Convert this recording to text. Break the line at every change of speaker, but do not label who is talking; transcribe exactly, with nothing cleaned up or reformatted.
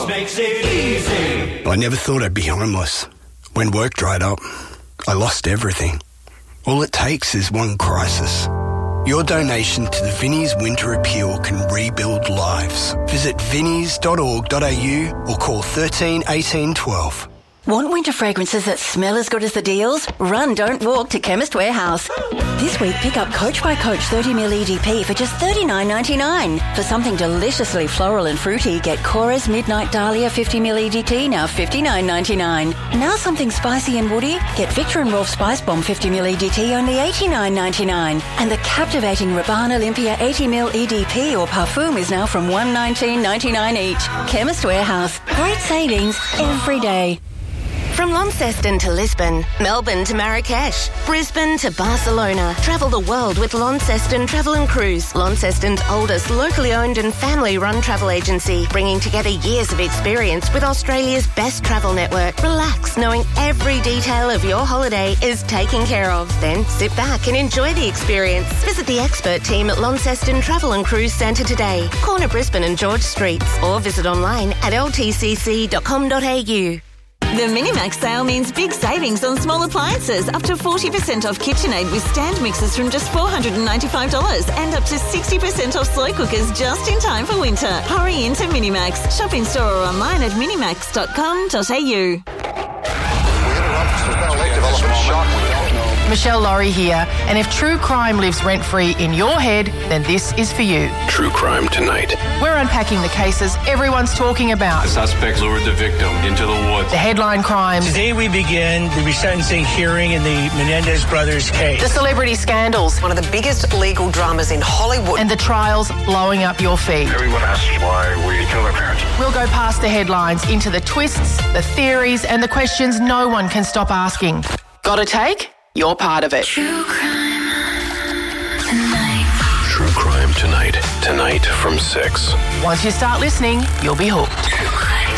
Loves makes it easy.
I never thought I'd be homeless. When work dried up, I lost everything. All it takes is one crisis. Your donation to the Vinnie's Winter Appeal can rebuild lives. Visit vinnies dot org dot a u or call thirteen eighteen twelve.
Want winter fragrances that smell as good as the deals? Run, don't walk to Chemist Warehouse. This week, pick up Coach by Coach thirty milliliter E D P for just thirty-nine ninety-nine. For something deliciously floral and fruity, get Cora's Midnight Dahlia fifty milliliter E D T, now fifty-nine ninety-nine. Now something spicy and woody, get Victor and Rolf Spice Bomb fifty milliliter E D T, only eighty-nine ninety-nine. And the captivating Rabanne Olympia eighty milliliter E D P or Parfum is now from one nineteen ninety-nine each. Chemist Warehouse. Great savings every day.
From Launceston to Lisbon, Melbourne to Marrakesh, Brisbane to Barcelona. Travel the world with Launceston Travel and Cruise, Launceston's oldest locally owned and family-run travel agency, bringing together years of experience with Australia's best travel network. Relax, knowing every detail of your holiday is taken care of. Then sit back and enjoy the experience. Visit the expert team at Launceston Travel and Cruise Centre today, corner Brisbane and George Streets, or visit online at l t c c dot com dot a u.
The Minimax sale means big savings on small appliances, up to forty percent off KitchenAid with stand mixers from just four hundred ninety-five dollars and up to sixty percent off slow cookers just in time for winter. Hurry into Minimax. Shop in store or online at minimax dot com dot a u.
Michelle Laurie here, and if true crime lives rent-free in your head, then this is for you.
True Crime Tonight.
We're unpacking the cases everyone's talking about.
The suspect lured the victim into the woods.
The headline crimes.
Today we begin the resentencing hearing in the Menendez brothers case.
The celebrity scandals.
One of the biggest legal dramas in Hollywood.
And the trials blowing up your feed.
Everyone asks why we killed our parents.
We'll go past the headlines into the twists, the theories, and the questions no one can stop asking. Got a take? You're part of it.
True Crime Tonight. True Crime Tonight. Tonight from six.
Once you start listening, you'll be hooked.